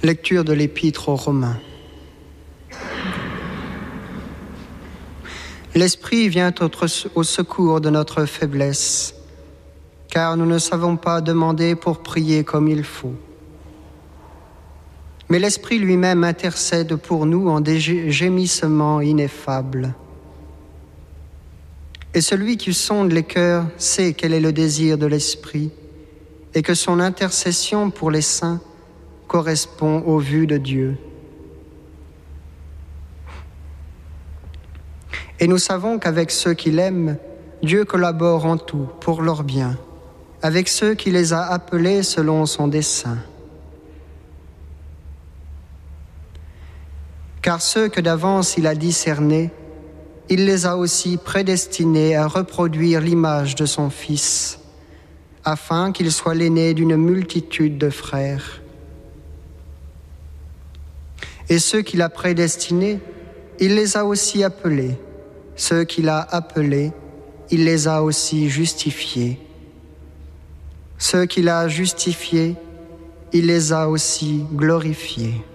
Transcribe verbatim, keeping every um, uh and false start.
Lecture de l'Épître aux Romains. L'Esprit vient au secours de notre faiblesse, car nous ne savons pas demander pour prier comme il faut. Mais l'Esprit lui-même intercède pour nous en des gémissements ineffables. Et celui qui sonde les cœurs sait quel est le désir de l'Esprit, et que son intercession pour les saints correspond aux vues de Dieu. Et nous savons qu'avec ceux qui l'aiment, Dieu collabore en tout pour leur bien, avec ceux qui les a appelés selon son dessein. Car ceux que d'avance il a discernés, il les a aussi prédestinés à reproduire l'image de son Fils, afin qu'il soit l'aîné d'une multitude de frères. Et ceux qu'il a prédestinés, il les a aussi appelés. Ceux qu'il a appelés, il les a aussi justifiés. Ceux qu'il a justifiés, il les a aussi glorifiés.